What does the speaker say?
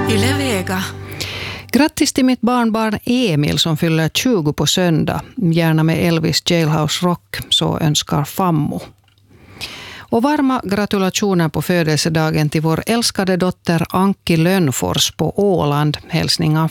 Yle Vega. Grattis till mitt barnbarn Emil som fyller 20 på söndag. Gärna med Elvis Jailhouse Rock, så önskar Fammo. Och varma gratulationer på födelsedagen till vår älskade dotter Anki Lönnfors på Åland. Hälsningar